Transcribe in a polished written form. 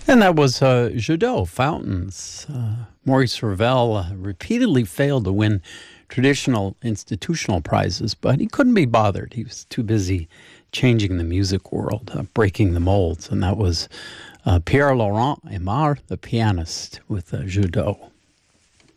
And that was Jadot, Fountains. Maurice Ravel repeatedly failed to win traditional institutional prizes, but he couldn't be bothered. He was too busy changing the music world, breaking the molds. And that was Pierre Laurent Aimard, the pianist, with Jadot.